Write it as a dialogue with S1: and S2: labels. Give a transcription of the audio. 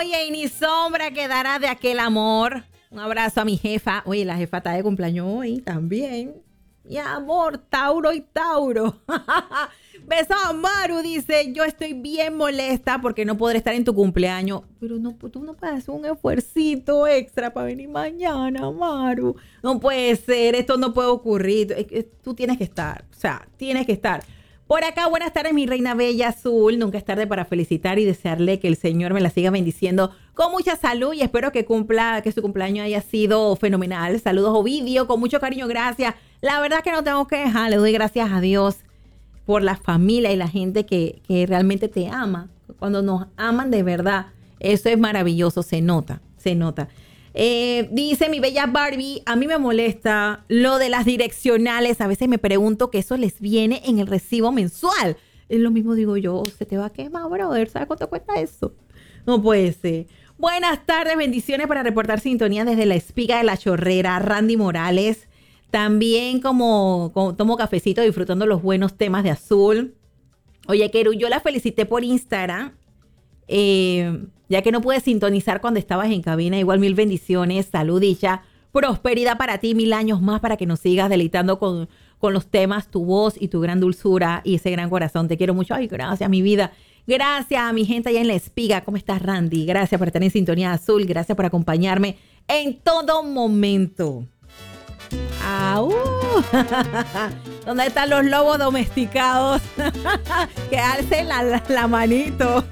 S1: Oye, y ni sombra quedará de aquel amor. Un abrazo a mi jefa. Oye, la jefa está de cumpleaños hoy también. Mi amor, Tauro y Tauro. Beso a Maru, dice, yo estoy bien molesta porque no podré estar en tu cumpleaños. Pero no, tú no puedes hacer un esfuercito extra para venir mañana, Maru. No puede ser, esto no puede ocurrir. Tú tienes que estar, o sea, tienes que estar. Por acá, buenas tardes, mi reina bella azul. Nunca es tarde para felicitar y desearle que el Señor me la siga bendiciendo con mucha salud y espero que su cumpleaños haya sido fenomenal. Saludos, Ovidio, con mucho cariño, gracias. La verdad que no tengo que dejar, le doy gracias a Dios por la familia y la gente que realmente te ama. Cuando nos aman de verdad, eso es maravilloso, se nota, se nota. Dice mi bella Barbie, a mí me molesta lo de las direccionales. A veces me pregunto que eso les viene en el recibo mensual. Es lo mismo digo yo, se te va a quemar, brother. ¿Sabes cuánto cuesta eso? No puede ser. Buenas tardes, bendiciones para reportar sintonía desde la Espiga de la Chorrera, Randy Morales. También como tomo cafecito disfrutando los buenos temas de Azul. Oye, Keru, yo la felicité por Instagram. Ya que no pude sintonizar cuando estabas en cabina, igual mil bendiciones, salud, dicha, prosperidad para ti, 1000 años más para que nos sigas deleitando con los temas, tu voz y tu gran dulzura y ese gran corazón. Te quiero mucho. Ay, gracias, mi vida. Gracias a mi gente allá en La Espiga. ¿Cómo estás, Randy? Gracias por estar en sintonía azul. Gracias por acompañarme en todo momento. ¡Au! ¿Dónde están los lobos domesticados? Que alcen la manito.